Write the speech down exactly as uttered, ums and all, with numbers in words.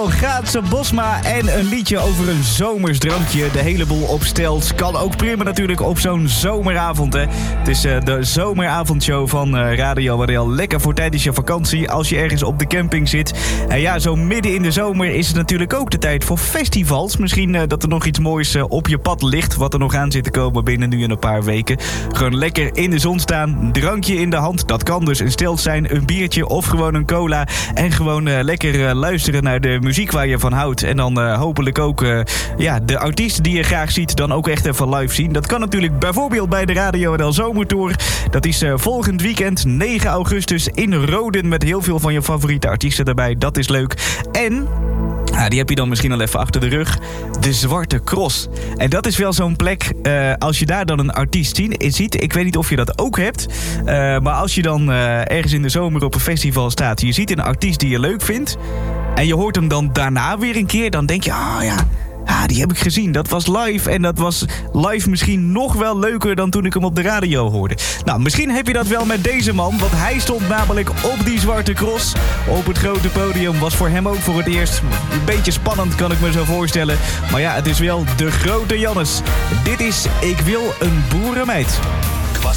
Jawel, Gaatse Bosma en een liedje over een zomers drankje. De hele boel op stelt. Kan ook prima natuurlijk op zo'n zomeravond, hè. Het is uh, de zomeravondshow van uh, Radio W D L. Lekker voor tijdens je vakantie, als je ergens op de camping zit. En ja, zo midden in de zomer is het natuurlijk ook de tijd voor festivals. Misschien uh, dat er nog iets moois uh, op je pad ligt, wat er nog aan zit te komen binnen nu in een paar weken. Gewoon lekker in de zon staan, drankje in de hand. Dat kan dus een stelt zijn, een biertje of gewoon een cola. En gewoon uh, lekker uh, luisteren naar de muziek waar je van houdt. En dan uh, hopelijk ook uh, ja, de artiesten die je graag ziet dan ook echt even live zien. Dat kan natuurlijk bijvoorbeeld bij de Radio W D L Zomertour. Dat is uh, volgend weekend, negen augustus, in Roden met heel veel van je favoriete artiesten erbij. Dat is leuk. En... Ah, die heb je dan misschien al even achter de rug. De Zwarte Cross. En dat is wel zo'n plek, uh, als je daar dan een artiest ziet. Ik weet niet of je dat ook hebt. Uh, maar als je dan uh, ergens in de zomer op een festival staat. Je ziet een artiest die je leuk vindt. En je hoort hem dan daarna weer een keer. Dan denk je, ah oh ja... Ah, die heb ik gezien. Dat was live. En dat was live misschien nog wel leuker dan toen ik hem op de radio hoorde. Nou, misschien heb je dat wel met deze man. Want hij stond namelijk op die Zwarte Cross. Op het grote podium. Was voor hem ook voor het eerst een beetje spannend, kan ik me zo voorstellen. Maar ja, het is wel de grote Jannes. Dit is Ik Wil Een Boerenmeid.